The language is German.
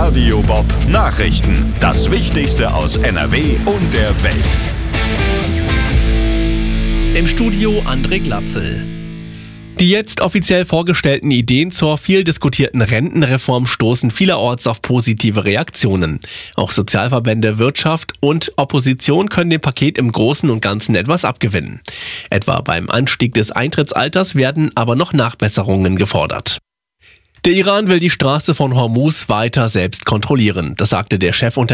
Radio Bob Nachrichten. Das Wichtigste aus NRW und der Welt. Im Studio André Glatzel. Die jetzt offiziell vorgestellten Ideen zur viel diskutierten Rentenreform stoßen vielerorts auf positive Reaktionen. Auch Sozialverbände, Wirtschaft und Opposition können dem Paket im Großen und Ganzen etwas abgewinnen. Etwa beim Anstieg des Eintrittsalters werden aber noch Nachbesserungen gefordert. Der Iran will die Straße von Hormuz weiter selbst kontrollieren. Das sagte der